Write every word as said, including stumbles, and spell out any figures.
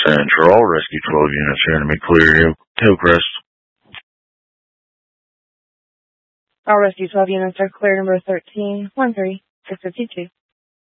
Central, Rescue twelve units here to make clear Hill, Hillcrest. All Rescue twelve units are clear, number thirteen, one three six fifty-two.